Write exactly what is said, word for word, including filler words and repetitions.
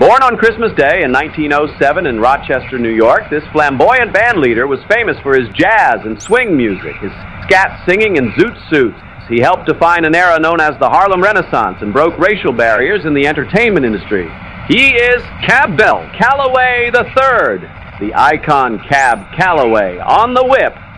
Born on Christmas Day in nineteen oh seven in Rochester, New York, this flamboyant bandleader was famous for his jazz and swing music, his scat singing and zoot suits. He helped define an era known as the Harlem Renaissance and broke racial barriers in the entertainment industry. He is Cab Bell Calloway the third, the icon Cab Calloway, on the whip.